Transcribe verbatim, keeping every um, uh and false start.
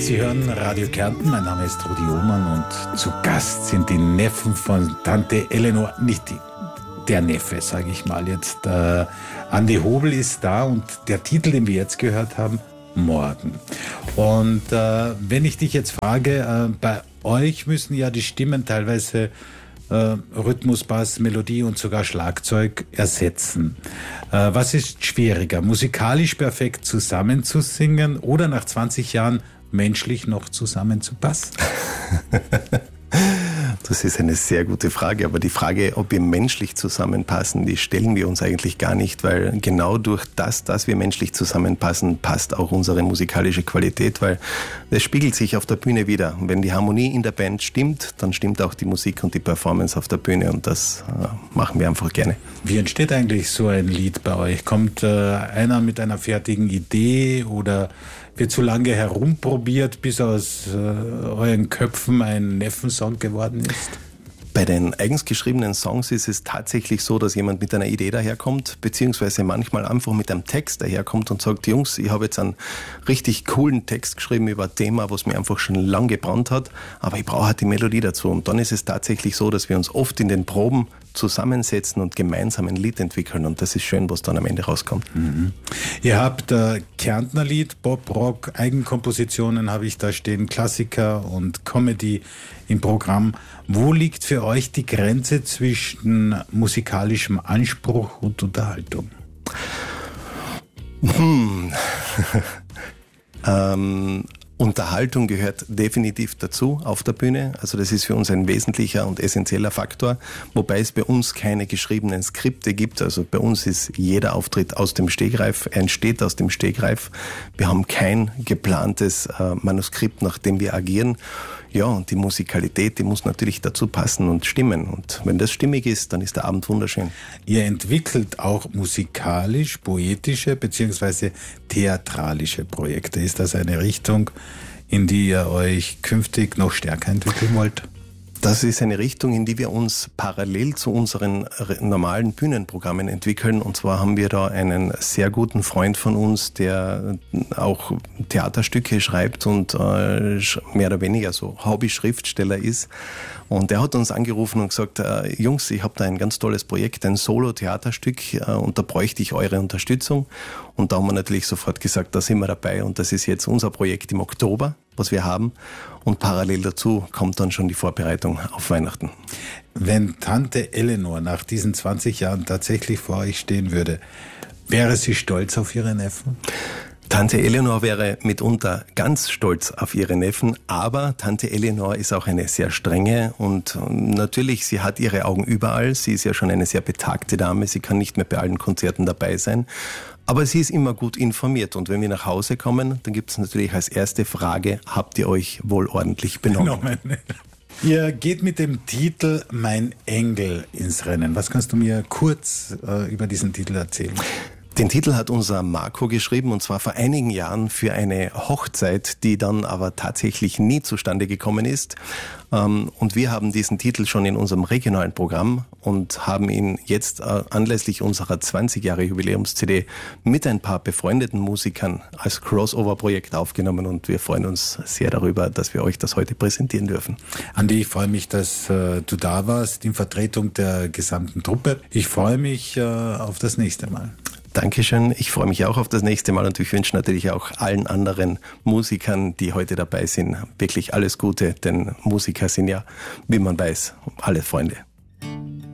Sie hören Radio Kärnten, mein Name ist Rudi Ohmann und zu Gast sind die Neffen von Tante Eleanor, nicht die, der Neffe, sage ich mal jetzt. Äh, Andi Hobel ist da und der Titel, den wir jetzt gehört haben, Morgen. Und äh, wenn ich dich jetzt frage, äh, bei euch müssen ja die Stimmen teilweise äh, Rhythmus, Bass, Melodie und sogar Schlagzeug ersetzen. Äh, was ist schwieriger, musikalisch perfekt zusammenzusingen oder nach zwanzig Jahren menschlich noch zusammenzupassen? Das ist eine sehr gute Frage, aber die Frage, ob wir menschlich zusammenpassen, die stellen wir uns eigentlich gar nicht, weil genau durch das, dass wir menschlich zusammenpassen, passt auch unsere musikalische Qualität, weil das spiegelt sich auf der Bühne wieder. Und wenn die Harmonie in der Band stimmt, dann stimmt auch die Musik und die Performance auf der Bühne und das äh, machen wir einfach gerne. Wie entsteht eigentlich so ein Lied bei euch? Kommt äh, einer mit einer fertigen Idee oder wird zu lange herumprobiert, bis aus äh, euren Köpfen ein Neffensong geworden ist? Bei den eigens geschriebenen Songs ist es tatsächlich so, dass jemand mit einer Idee daherkommt, beziehungsweise manchmal einfach mit einem Text daherkommt und sagt, Jungs, ich habe jetzt einen richtig coolen Text geschrieben über ein Thema, was mir einfach schon lang gebrannt hat, aber ich brauche halt die Melodie dazu. Und dann ist es tatsächlich so, dass wir uns oft in den Proben zusammensetzen und gemeinsam ein Lied entwickeln und das ist schön, was dann am Ende rauskommt. Mhm. Ihr habt äh, Kärntner Lied, Pop, Rock, Eigenkompositionen habe ich da stehen, Klassiker und Comedy im Programm. Wo liegt für euch die Grenze zwischen musikalischem Anspruch und Unterhaltung? Hm. ähm... Unterhaltung gehört definitiv dazu auf der Bühne. Also das ist für uns ein wesentlicher und essentieller Faktor, wobei es bei uns keine geschriebenen Skripte gibt. Also bei uns ist jeder Auftritt aus dem Stegreif, er entsteht aus dem Stegreif. Wir haben kein geplantes äh, Manuskript, nach dem wir agieren. Ja, und die Musikalität, die muss natürlich dazu passen und stimmen. Und wenn das stimmig ist, dann ist der Abend wunderschön. Ihr entwickelt auch musikalisch, poetische bzw. theatralische Projekte. Ist das eine Richtung, in die ihr euch künftig noch stärker entwickeln wollt? Das ist eine Richtung, in die wir uns parallel zu unseren normalen Bühnenprogrammen entwickeln. Und zwar haben wir da einen sehr guten Freund von uns, der auch Theaterstücke schreibt und äh, mehr oder weniger so Hobby-Schriftsteller ist. Und der hat uns angerufen und gesagt, äh, Jungs, ich habe da ein ganz tolles Projekt, ein Solo-Theaterstück äh, und da bräuchte ich eure Unterstützung. Und da haben wir natürlich sofort gesagt, da sind wir dabei und das ist jetzt unser Projekt im Oktober, was wir haben. Und parallel dazu kommt dann schon die Vorbereitung auf Weihnachten. Wenn Tante Eleanor nach diesen zwanzig Jahren tatsächlich vor euch stehen würde, wäre sie stolz auf ihre Neffen? Tante Eleanor wäre mitunter ganz stolz auf ihre Neffen, aber Tante Eleanor ist auch eine sehr strenge und natürlich, sie hat ihre Augen überall. Sie ist ja schon eine sehr betagte Dame, sie kann nicht mehr bei allen Konzerten dabei sein. Aber sie ist immer gut informiert und wenn wir nach Hause kommen, dann gibt es natürlich als erste Frage, habt ihr euch wohl ordentlich benommen? Ihr geht mit dem Titel Mein Engel ins Rennen. Was kannst du mir kurz äh, über diesen Titel erzählen? Den Titel hat unser Marco geschrieben und zwar vor einigen Jahren für eine Hochzeit, die dann aber tatsächlich nie zustande gekommen ist. Und wir haben diesen Titel schon in unserem regionalen Programm und haben ihn jetzt anlässlich unserer zwanzig Jahre Jubiläums-C D mit ein paar befreundeten Musikern als Crossover-Projekt aufgenommen und wir freuen uns sehr darüber, dass wir euch das heute präsentieren dürfen. Andi, ich freue mich, dass äh, du da warst in Vertretung der gesamten Truppe. Ich freue mich äh, auf das nächste Mal. Dankeschön. Ich freue mich auch auf das nächste Mal und ich wünsche natürlich auch allen anderen Musikern, die heute dabei sind, wirklich alles Gute, denn Musiker sind ja, wie man weiß, alle Freunde.